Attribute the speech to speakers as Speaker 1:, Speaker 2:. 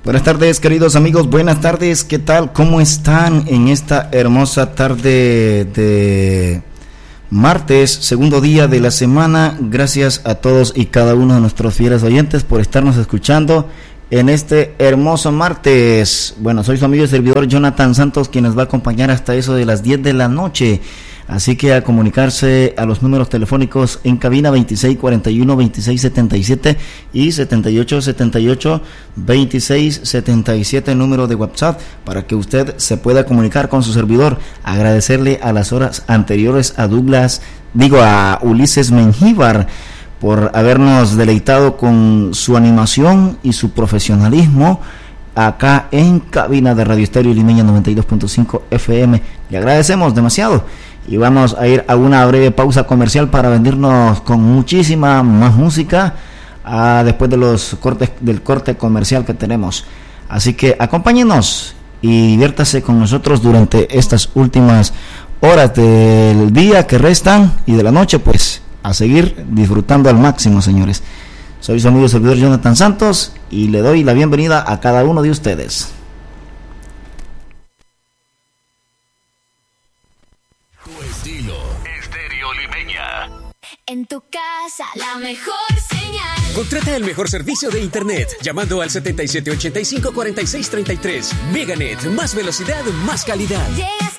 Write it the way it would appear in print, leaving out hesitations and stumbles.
Speaker 1: Buenas tardes, queridos amigos, buenas tardes, ¿qué tal? ¿Cómo están en esta hermosa tarde de martes, segundo día de la semana? Gracias a todos y cada uno de nuestros fieles oyentes por estarnos escuchando en este hermoso martes. Bueno, soy su amigo y servidor Jonathan Santos, quien nos va a acompañar hasta eso de las 10 de la noche. Así que a comunicarse a los números telefónicos en cabina 2641-2677 y 7878-2677, número de WhatsApp, para que usted se pueda comunicar con su servidor. Agradecerle a las horas anteriores a Ulises Mengíbar por habernos deleitado con su animación y su profesionalismo acá en cabina de Radio Estéreo Limeña 92.5 FM. Le agradecemos demasiado. Y vamos a ir a una breve pausa comercial para venirnos con muchísima más música después de del corte comercial que tenemos. Así que acompáñenos y diviértase con nosotros durante estas últimas horas del día que restan y de la noche, pues a seguir disfrutando al máximo, señores. Soy su amigo y servidor Jonathan Santos y le doy la bienvenida a cada uno de ustedes.
Speaker 2: En tu casa, la mejor señal.
Speaker 3: Contrata el mejor servicio de internet llamando al 7785-4633. Meganet, más velocidad, más calidad.
Speaker 2: Llegas